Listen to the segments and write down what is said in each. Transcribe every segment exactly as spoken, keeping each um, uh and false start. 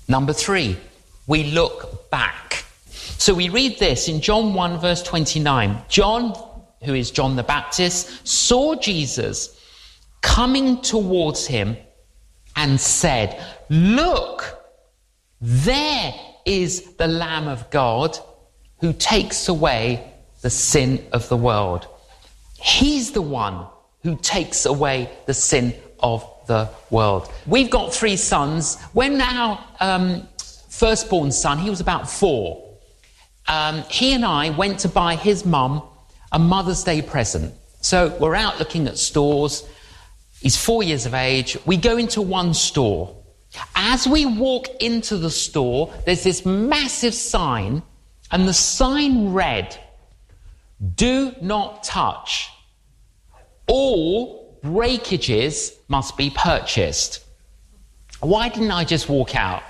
Number three, we look back. So we read this in John one, verse twenty-nine. John, who is John the Baptist, saw Jesus coming towards him and said, "Look, there is the Lamb of God who takes away the sin of the world." He's the one who takes away the sin of the world. We've got three sons. When our um, firstborn son, he was about four, um, he and I went to buy his mum a Mother's Day present. So we're out looking at stores. He's four years of age. We go into one store. As we walk into the store, there's this massive sign, and the sign read, "Do not touch. All breakages must be purchased." Why didn't I just walk out?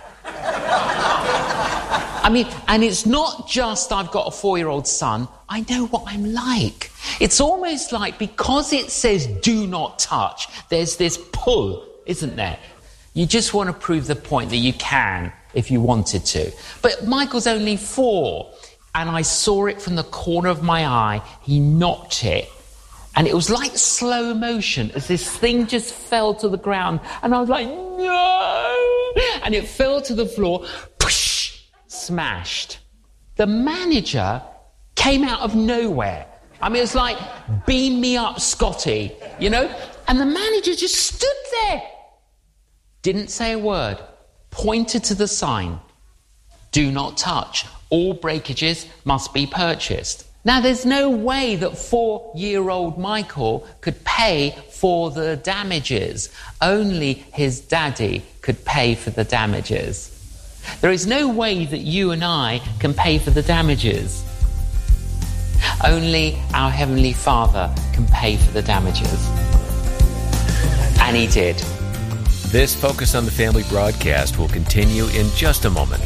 I mean, and it's not just I've got a four-year-old son. I know what I'm like. It's almost like because it says do not touch, there's this pull, isn't there? You just want to prove the point that you can if you wanted to. But Michael's only four, and I saw it from the corner of my eye. He knocked it. And it was like slow motion as this thing just fell to the ground. And I was like, no! And it fell to the floor, push, smashed. The manager came out of nowhere. I mean, it was like, beam me up, Scotty, you know? And the manager just stood there. Didn't say a word. Pointed to the sign. Do not touch. All breakages must be purchased. Now, there's no way that four-year-old Michael could pay for the damages. Only his daddy could pay for the damages. There is no way that you and I can pay for the damages. Only our Heavenly Father can pay for the damages. And He did. This Focus on the Family broadcast will continue in just a moment.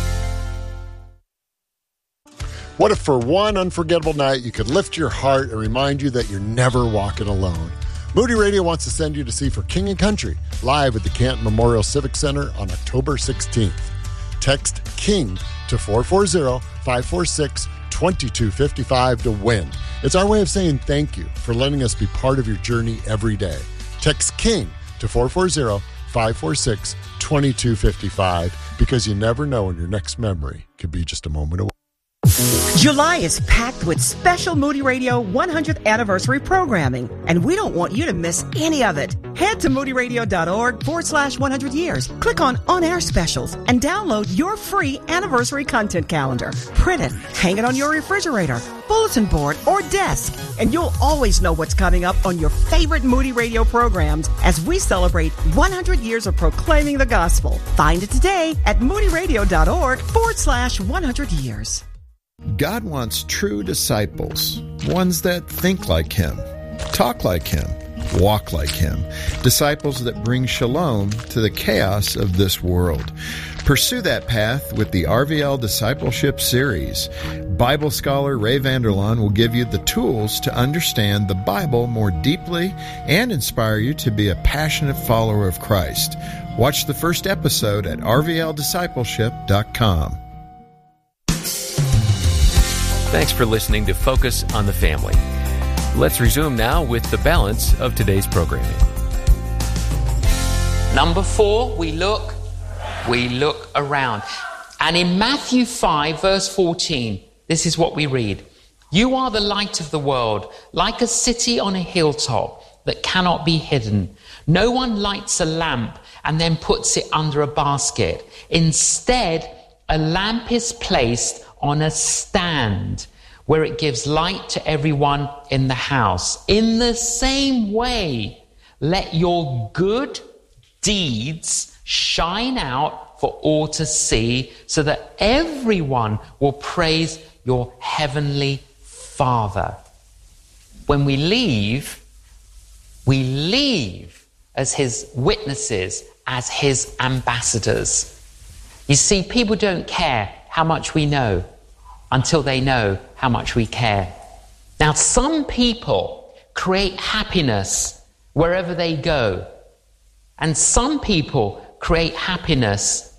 What if for one unforgettable night you could lift your heart and remind you that you're never walking alone? Moody Radio wants to send you to see For King and Country live at the Canton Memorial Civic Center on October sixteenth. Text KING to four four zero, five four six, two two five five to win. It's our way of saying thank you for letting us be part of your journey every day. Text KING to four four zero, five four six, two two five five because you never know when your next memory could be just a moment away. July is packed with special Moody Radio one hundredth anniversary programming, and we don't want you to miss any of it. Head to moodyradio.org forward slash 100 years. Click on On-Air Specials and download your free anniversary content calendar. Print it, hang it on your refrigerator, bulletin board, or desk, and you'll always know what's coming up on your favorite Moody Radio programs as we celebrate one hundred years of proclaiming the gospel. Find it today at moodyradio.org forward slash 100 years. God wants true disciples, ones that think like Him, talk like Him, walk like Him, disciples that bring shalom to the chaos of this world. Pursue that path with the R V L Discipleship Series. Bible scholar Ray Vander Laan will give you the tools to understand the Bible more deeply and inspire you to be a passionate follower of Christ. Watch the first episode at r v l discipleship dot com. Thanks for listening to Focus on the Family. Let's resume now with the balance of today's programming. Number four, we look, we look around. And in Matthew five, verse fourteen, this is what we read. You are the light of the world, like a city on a hilltop that cannot be hidden. No one lights a lamp and then puts it under a basket. Instead, a lamp is placed on a stand where it gives light to everyone in the house. In the same way, let your good deeds shine out for all to see, so that everyone will praise your heavenly Father. When we leave, we leave as His witnesses, as His ambassadors. You see, people don't care how much we know until they know how much we care. Now, some people create happiness wherever they go, and some people create happiness